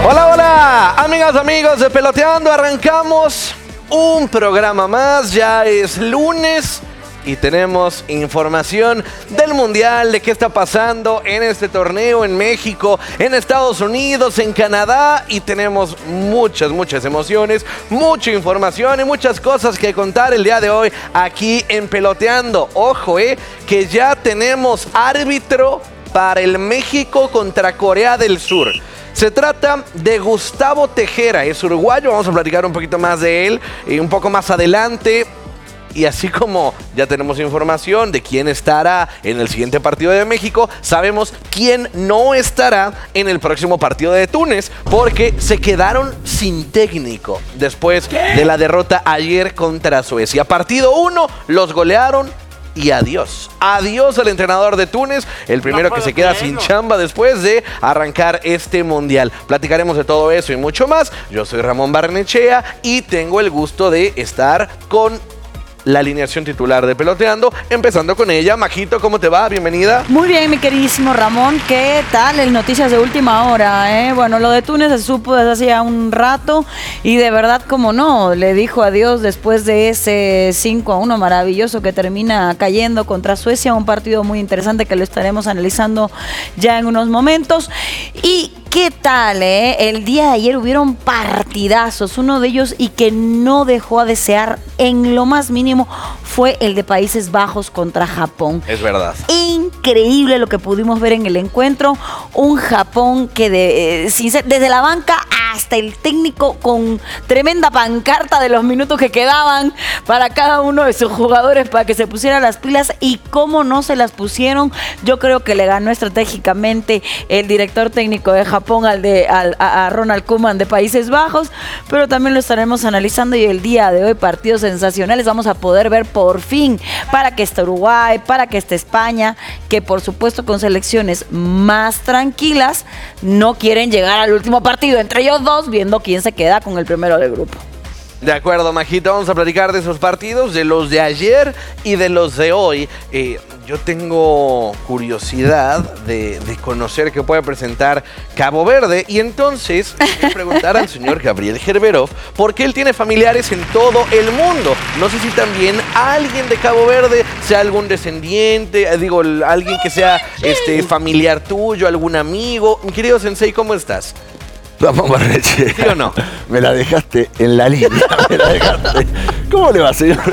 Hola, hola, amigas, amigos de Peloteando. Arrancamos un programa más. Ya es lunes y tenemos información del Mundial, de qué está pasando en este torneo en México, en Estados Unidos, en Canadá. Y tenemos muchas emociones, mucha información y muchas cosas que contar el día de hoy aquí en Peloteando. Ojo, que ya tenemos árbitro para el México contra Corea del Sur. Se trata de Gustavo Tejera, es uruguayo, vamos a platicar un poquito más de él un poco más adelante. Y así como ya tenemos información de quién estará en el siguiente partido de México, sabemos quién no estará en el próximo partido de Túnez, porque se quedaron sin técnico después de la derrota ayer contra Suecia. Partido 1, los golearon. Y adiós al entrenador de Túnez, el primero que se queda sin chamba después de arrancar este mundial. Platicaremos de todo eso y mucho más. Yo soy Ramón Barnechea y tengo el gusto de estar con la alineación titular de Peloteando, empezando con ella. Majito, ¿cómo te va? Bienvenida. Muy bien, mi queridísimo Ramón. ¿Qué tal? El noticias de última hora, Bueno, lo de Túnez se supo desde hace ya un rato y de verdad, como no, le dijo adiós después de ese 5-1 maravilloso que termina cayendo contra Suecia, un partido muy interesante que lo estaremos analizando ya en unos momentos. Y ¿qué tal, El día de ayer hubieron partidazos, uno de ellos y que no dejó a desear en lo más mínimo fue el de Países Bajos contra Japón. Es verdad. Increíble lo que pudimos ver en el encuentro, un Japón que desde la banca hasta el técnico con tremenda pancarta de los minutos que quedaban para cada uno de sus jugadores para que se pusieran las pilas, y cómo no se las pusieron. Yo creo que le ganó estratégicamente el director técnico de Japón a Ronald Koeman de Países Bajos, pero también lo estaremos analizando. Y el día de hoy partidos sensacionales vamos a poder ver por fin, para que esté Uruguay, para que esté España, que por supuesto con selecciones más tranquilas no quieren llegar al último partido entre ellos dos, viendo quién se queda con el primero del grupo. De acuerdo, Majito, vamos a platicar de esos partidos, de los de ayer y de los de hoy. Yo tengo curiosidad de conocer qué puede presentar Cabo Verde, y entonces voy a preguntar al señor Gabriel Gerberov, porque él tiene familiares en todo el mundo. No sé si también alguien de Cabo Verde sea algún descendiente, alguien que sea familiar tuyo, algún amigo. Mi querido Sensei, ¿cómo estás? Ramón Barnechea. ¿Sí o no? Me la dejaste en la línea. ¿Cómo le va, señor?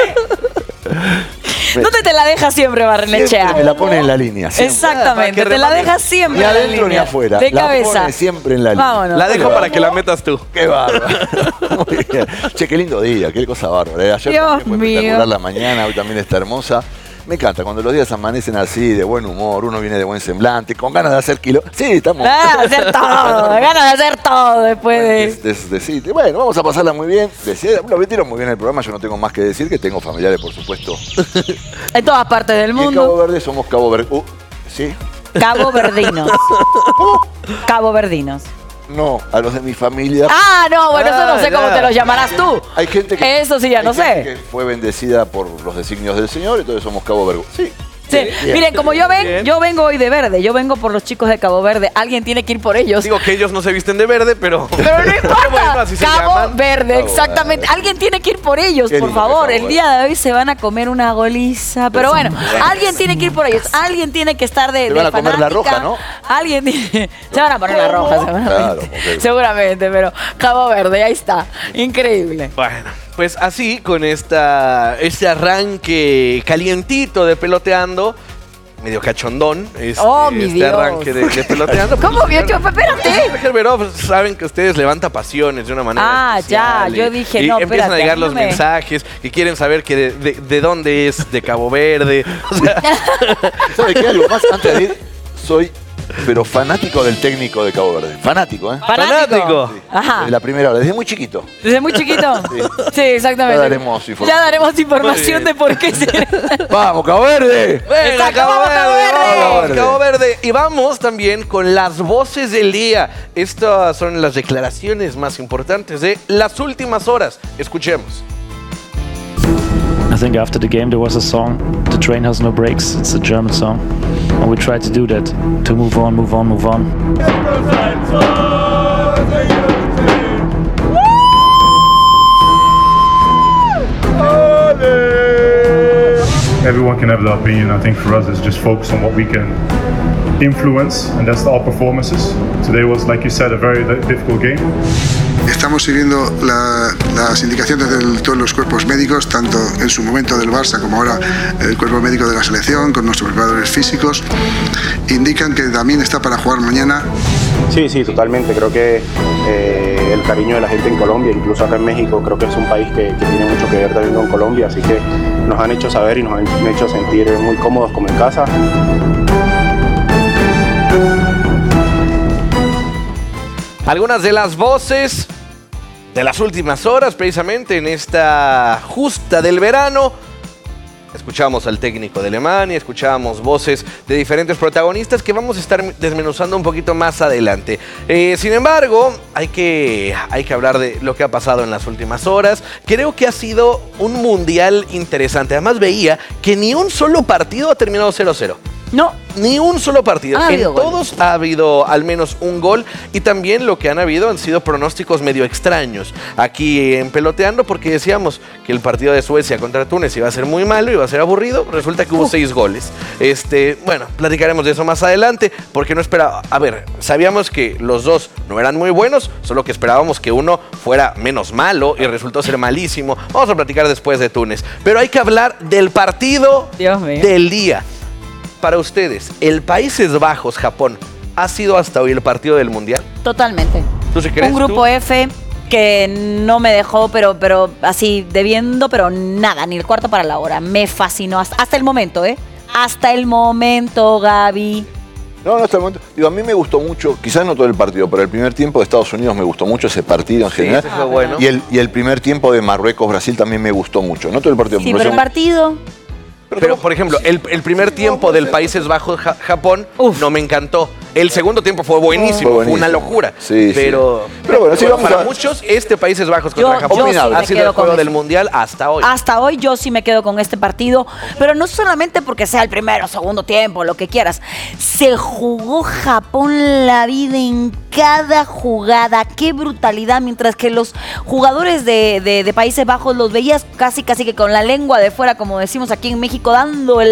¿Dónde te la dejas siempre, Barnechea? Siempre me la pone en la línea. Siempre. Exactamente, te la dejas siempre ni en la adentro línea. ni afuera. De la cabeza. Pone siempre en la línea. Vámonos. La dejo para que la metas tú. Qué bárbaro. Muy bien. Che, qué lindo día, qué cosa bárbara. Ayer Dios fue mío. espectacular la mañana, hoy también está hermosa. Me encanta cuando los días amanecen así, de buen humor, uno viene de buen semblante, con ganas de hacer kilo. Sí, estamos. Hacer todo, ganas de hacer todo después de... Sí, bueno, vamos a pasarla muy bien. Lo metieron muy bien el programa, yo no tengo más que decir, que tengo familiares, por supuesto. En todas partes del En mundo. Cabo Verde somos Cabo Verde. ¿Sí? Cabo Verdinos. Cabo Verdinos. No, a los de mi familia. Ah, no, bueno, eso no sé cómo te los llamarás tú. Hay gente que... Eso sí, ya no sé. Que fue bendecida por los designios del Señor, entonces somos Cabo Verde. Sí. Sí. Bien. Miren, como yo vengo hoy de verde, yo vengo por los chicos de Cabo Verde. Alguien tiene que ir por ellos. Digo que ellos no se visten de verde, pero... Pero no importa. Bueno, así se Cabo llaman. Verde, exactamente. Alguien tiene que ir por ellos, Qué por lindo favor. Cabo El Verde. día de hoy se van a comer una goliza. Pero bueno, alguien tiene que ir por ellos. Alguien tiene que estar de Se van a comer la fanática. roja, ¿no? Alguien tiene... Se van a poner la roja, seguramente. Claro, ok. Seguramente, pero Cabo Verde, ahí está. Increíble. Bueno, pues así, con este arranque calientito de Peloteando, medio cachondón, mi este Dios. arranque de Peloteando. ¿Cómo vio? Espérate. Gerberov, saben que ustedes levanta pasiones de una manera especial, yo dije, y no, empiezan espérate, a llegar los ayúdame. mensajes que quieren saber que de dónde es, de Cabo Verde. O sea, ¿Sabe qué? Algo más, antes de ir, soy pero fanático del técnico de Cabo Verde. Fanático, ¿eh? fanático. Sí. Ajá. Desde la primera hora, desde muy chiquito. ¿Desde muy chiquito? Sí. Sí, exactamente. Ya daremos información. Ya daremos información de por qué se... ¡Vamos, Cabo Verde! Venga, Exacto, Cabo vamos, Cabo Verde, Verde. vamos, Cabo Verde. Y vamos también con las voces del día. Estas son las declaraciones más importantes de las últimas horas. Escuchemos. I think after the game there was a song, The Train Has No Brakes, it's a German song. And we tried to do that, to move on, move on, move on. everyone can have their opinion. I think for us, it's just focus on what we can influence, and that's our performances. Today was, like you said, a very difficult game. Estamos siguiendo las indicaciones de todos los cuerpos médicos, tanto en su momento del Barça como ahora el cuerpo médico de la selección, con nuestros preparadores físicos. Indican que también está para jugar mañana. Sí, totalmente. Creo que el cariño de la gente en Colombia, incluso acá en México, creo que es un país que tiene mucho que ver también con Colombia, así que nos han hecho saber y nos han hecho sentir muy cómodos como en casa. Algunas de las voces de las últimas horas, precisamente en esta justa del verano. Escuchamos al técnico de Alemania, escuchamos voces de diferentes protagonistas que vamos a estar desmenuzando un poquito más adelante. Sin embargo, hay que hablar de lo que ha pasado en las últimas horas. Creo que ha sido un mundial interesante. Además veía que ni un solo partido ha terminado 0-0. No. Ni un solo partido. En todos ha habido al menos un gol y también lo que han habido han sido pronósticos medio extraños aquí en Peloteando, porque decíamos que el partido de Suecia contra Túnez iba a ser muy malo, iba a ser aburrido. Resulta que hubo 6 goles. Bueno, platicaremos de eso más adelante porque no esperaba. A ver, sabíamos que los dos no eran muy buenos, solo que esperábamos que uno fuera menos malo y resultó ser malísimo. Vamos a platicar después de Túnez. Pero hay que hablar del partido del día. Para ustedes, ¿el Países Bajos-Japón ha sido hasta hoy el partido del Mundial? Totalmente. ¿Tú sí crees? Un grupo F que no me dejó, pero así debiendo, pero nada, ni el cuarto para la hora. Me fascinó hasta el momento, ¿eh? Hasta el momento, Gaby. No, hasta el momento. Digo, a mí me gustó mucho, quizás no todo el partido, pero el primer tiempo de Estados Unidos me gustó mucho, ese partido en general. Ese fue bueno. Y el primer tiempo de Marruecos-Brasil también me gustó mucho. No todo el partido. Sí, pero el partido... Pero, por ejemplo, el primer tiempo del Países Bajos-Japón no me encantó. El segundo tiempo fue buenísimo, fue una locura. Sí, pero bueno, sí, vamos para muchos, este Países Bajos contra Japón ha sido el juego del Mundial hasta hoy. Hasta hoy yo sí me quedo con este partido, pero no solamente porque sea el primero o segundo tiempo, lo que quieras. Se jugó Japón la vida en cada jugada. Qué brutalidad, mientras que los jugadores de Países Bajos los veías casi que con la lengua de fuera, como decimos aquí en México, dando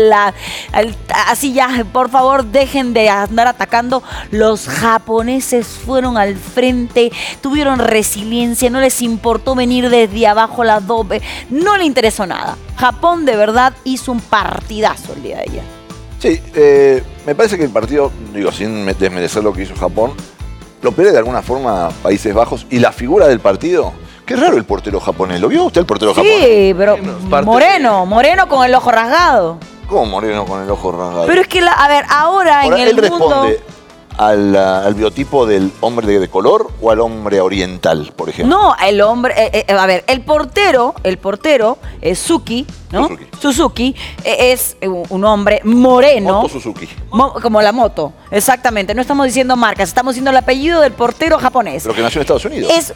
así ya, por favor, dejen de andar atacando. Los japoneses fueron al frente, tuvieron resiliencia, no les importó venir desde abajo la doble, no le interesó nada. Japón de verdad hizo un partidazo el día de ayer. Sí, me parece que el partido, digo, sin desmerecer lo que hizo Japón, lo pierde de alguna forma Países Bajos y la figura del partido. Qué raro el portero japonés. ¿Lo vio usted el portero japonés? Sí, pero Moreno con el ojo rasgado. ¿Cómo Moreno con el ojo rasgado? Pero es que, ahora en el él mundo... responde al biotipo del hombre de color o al hombre oriental, por ejemplo. No, el hombre... el portero es Suzuki, ¿no? Suzuki es un hombre moreno. Moto Suzuki. Como la moto, exactamente. No estamos diciendo marcas, estamos diciendo el apellido del portero japonés. Pero que nació en Estados Unidos. Es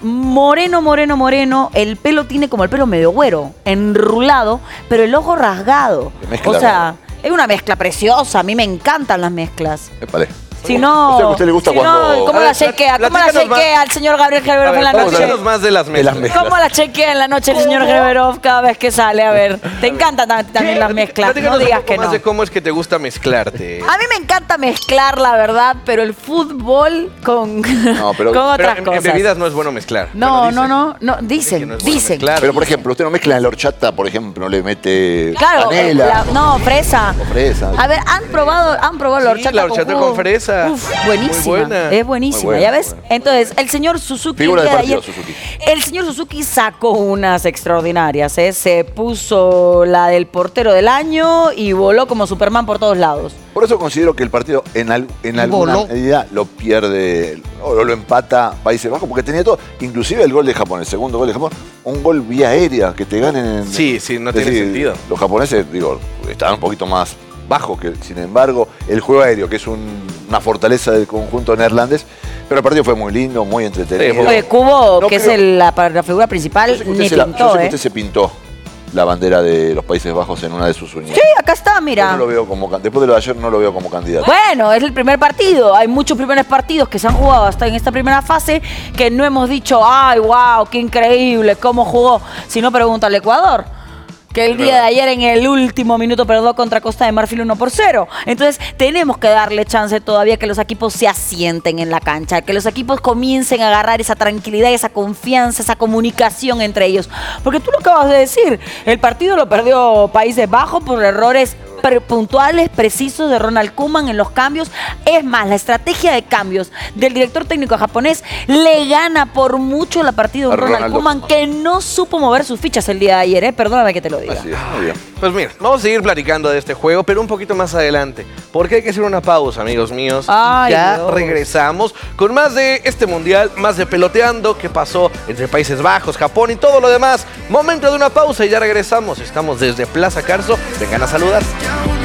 moreno. El pelo tiene como el pelo medio güero, enrulado, pero el ojo rasgado. O sea, es una mezcla preciosa. A mí me encantan las mezclas. Épale. Si no, o sea, que a usted le gusta cuando... ¿cómo la chequea? ¿Cómo la chequea al señor Gabriel Gerberov en la noche? Háblanos más de las mezclas. ¿Cómo la chequea en la noche el señor Gerberov cada vez que sale? A ver, te encantan también las mezclas, no digas que no. Más de cómo es que te gusta mezclarte. A mí me encanta mezclar, la verdad, pero el fútbol con otras cosas. En bebidas no es bueno mezclar. No, dicen. Pero, por ejemplo, usted no mezcla en la horchata, por ejemplo, le mete canela. Fresa. O fresa. A ver, ¿han probado la horchata la horchata con fresa. Uf, buenísima. Es buenísima, buena, ¿ya ves? Entonces, el señor Suzuki... Figura del partido, Suzuki. El señor Suzuki sacó unas extraordinarias, ¿eh? Se puso la del portero del año y voló como Superman por todos lados. Por eso considero que el partido en alguna medida lo pierde o lo empata Países Bajos, porque tenía todo, inclusive el gol de Japón, el segundo gol de Japón, un gol vía aérea, que te ganen. Sí, no tiene sentido. Los japoneses, estaban un poquito más bajos, que sin embargo el juego aéreo, que es una fortaleza del conjunto neerlandés, pero el partido fue muy lindo, muy entretenido. Oye, Kubo, que es la figura principal, ni pintó, yo sé que usted se pintó la bandera de los Países Bajos en una de sus uñas. Sí, acá está, mira. Yo no lo veo después de lo de ayer no lo veo como candidato. Bueno, es el primer partido. Hay muchos primeros partidos que se han jugado hasta en esta primera fase que no hemos dicho, ay, wow, qué increíble, cómo jugó. Si no, pregunta al Ecuador. que el día de ayer en el último minuto perdió contra Costa de Marfil 1-0. Entonces tenemos que darle chance todavía que los equipos se asienten en la cancha, que los equipos comiencen a agarrar esa tranquilidad, esa confianza, esa comunicación entre ellos. Porque tú lo acabas de decir, el partido lo perdió Países Bajos por errores puntuales, precisos de Ronald Koeman en los cambios. Es más, la estrategia de cambios del director técnico japonés le gana por mucho la partida a Ronald Koeman, que no supo mover sus fichas el día de ayer, Perdóname que te lo diga. Así es, muy bien. Pues mira, vamos a seguir platicando de este juego, pero un poquito más adelante, porque hay que hacer una pausa, amigos míos. Ay, ya Dios. regresamos con más de este mundial, más de peloteando que pasó entre Países Bajos, Japón y todo lo demás. Momento de una pausa y ya regresamos. Estamos desde Plaza Carso. Vengan a saludar.